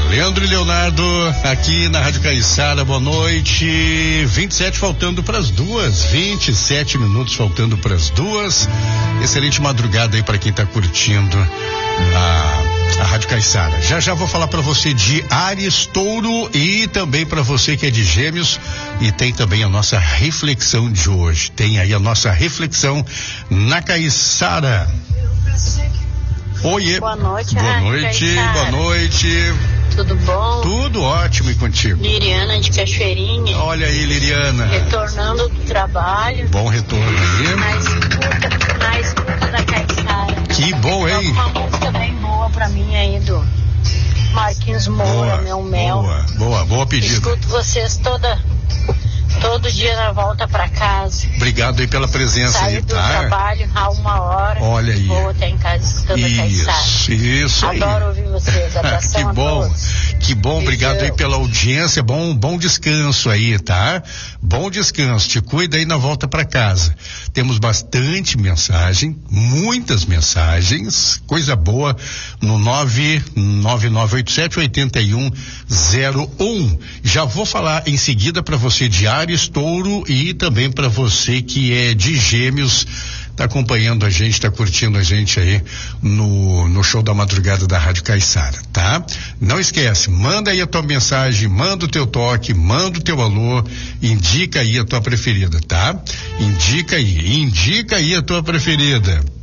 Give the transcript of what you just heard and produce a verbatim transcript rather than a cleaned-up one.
Leandro e Leonardo, aqui na Rádio Caiçara, boa noite. vinte e sete faltando para as duas, vinte e sete minutos faltando para as duas. Excelente madrugada aí para quem está curtindo a, a Rádio Caiçara. Já já vou falar para você de Áries, Touro e também para você que é de Gêmeos, e tem também a nossa reflexão de hoje. Tem aí a nossa reflexão na Caiçara. Oiê. Boa noite, Boa noite, Caiçara. boa noite. Tudo bom? Tudo ótimo, e contigo? Liriana de Cachoeirinha. Olha aí, Liriana. Retornando do trabalho. Bom retorno aí. Na escuta, na escuta da Caiçara. Que bom, hein? Uma música bem boa pra mim aí do Marquinhos Moura, Boa, meu mel. boa, boa, boa pedida. Escuto vocês toda, todo dia na volta pra casa. Obrigado aí pela presença aí, Saio do tá? trabalho a uma hora. Olha aí. Vou até em casa escutando a Caiçara. Isso, isso aí. Adoro ouvir vocês. Abração Que a bom, todos. que bom, obrigado aí Beijão. pela audiência, bom, bom descanso aí, tá? Bom descanso, te cuida aí na volta para casa. Temos bastante mensagem, muitas mensagens, coisa boa no nove nove nove oito sete oito um zero um. Já vou falar em seguida para você de Áries, Touro e também para você que é de Gêmeos. Tá acompanhando a gente, tá curtindo a gente aí no, no show da madrugada da Rádio Caiçara, tá? Não esquece, manda aí a tua mensagem, manda o teu toque, manda o teu alô, indica aí a tua preferida, tá? Indica aí, indica aí a tua preferida.